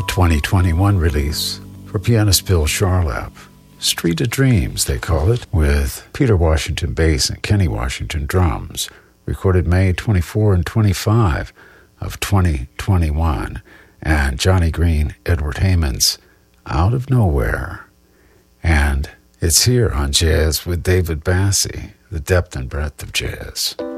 2021 release for pianist Bill Charlap. Street of Dreams, they call it, with Peter Washington bass and Kenny Washington drums, recorded May 24 and 25 of 2021, and Johnny Green, Edward Heyman's Out of Nowhere. And it's here on Jazz with David Bassie, the depth and breadth of jazz.